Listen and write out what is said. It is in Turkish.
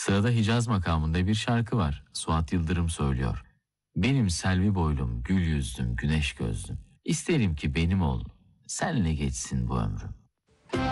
Sırada Hicaz makamında bir şarkı var. Suat Yıldırım söylüyor. Benim selvi boylum, gül yüzlüm, güneş gözlüm. İsterim ki benim ol, senle geçsin bu ömrüm.